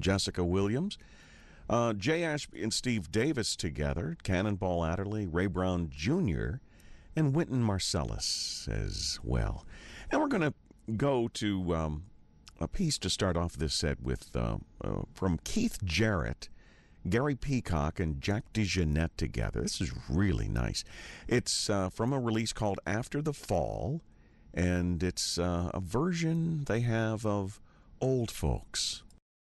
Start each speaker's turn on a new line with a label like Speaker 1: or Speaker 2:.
Speaker 1: Jessica Williams, Jay Ashby and Steve Davis together, Cannonball Adderley, Ray Brown Jr., and Wynton Marsalis as well. And we're going to go to a piece to start off this set with from Keith Jarrett, Gary Peacock, and Jack DeJohnette together. This is really nice. It's from a release called After the Fall, and it's a version they have of Old Folks.